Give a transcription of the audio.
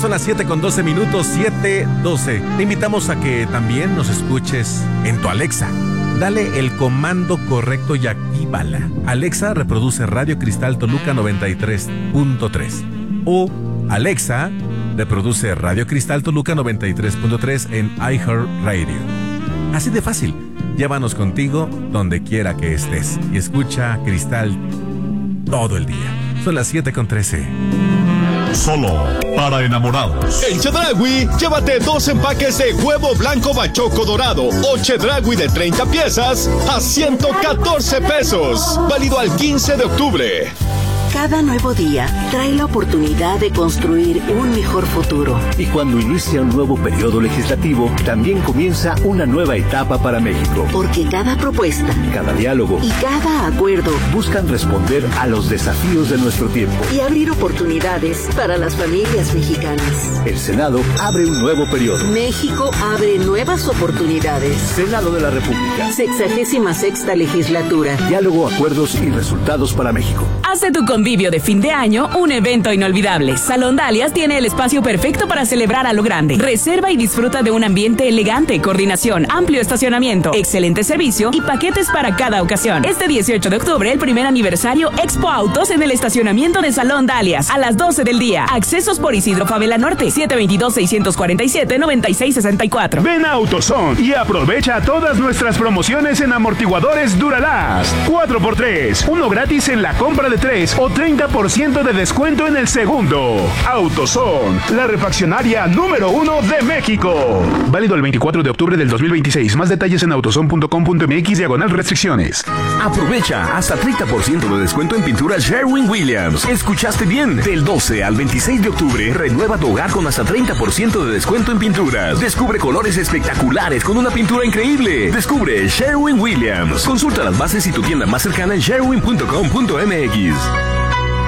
son las 7:12 minutos, 7:12. Te invitamos a que también nos escuches en tu Alexa. Dale el comando correcto y actívala. Alexa, reproduce Radio Cristal Toluca 93.3. O Alexa, reproduce Radio Cristal Toluca 93.3 en iHeartRadio. Así de fácil. Llévanos contigo donde quiera que estés y escucha Cristal todo el día. Son las 7:13. Solo para enamorados. En Chedraui, llévate 2 empaques de huevo blanco bachoco dorado o Chedraui de 30 piezas a 114 pesos. Válido al 15 de octubre. Cada nuevo día trae la oportunidad de construir un mejor futuro. Y cuando inicia un nuevo periodo legislativo, también comienza una nueva etapa para México. Porque cada propuesta, cada diálogo y cada acuerdo buscan responder a los desafíos de nuestro tiempo y abrir oportunidades para las familias mexicanas. El Senado abre un nuevo periodo. México abre nuevas oportunidades. Senado de la República. 66ª legislatura. Diálogo, acuerdos y resultados para México. Hace tu convivio de fin de año un evento inolvidable. Salón Dalias tiene el espacio perfecto para celebrar a lo grande. Reserva y disfruta de un ambiente elegante, coordinación, amplio estacionamiento, excelente servicio y paquetes para cada ocasión. Este 18 de octubre, el primer aniversario Expo Autos en el estacionamiento de Salón Dalias a las 12 del día. Accesos por Isidro Favela Norte, 722-647-9664. Ven a AutoZone y aprovecha todas nuestras promociones en amortiguadores Duralast. 4x3, uno gratis en la compra de 3 o 30% de descuento en el segundo. AutoZone, la refaccionaria número 1 de México. Válido el 24 de octubre del 2026. Más detalles en autozone.com.mx/restricciones. Aprovecha hasta 30% de descuento en pintura Sherwin-Williams. ¿Escuchaste bien? Del 12 al 26 de octubre, renueva tu hogar con hasta 30% de descuento en pinturas. Descubre colores espectaculares con una pintura increíble. Descubre Sherwin-Williams. Consulta las bases y tu tienda más cercana en sherwin.com.mx.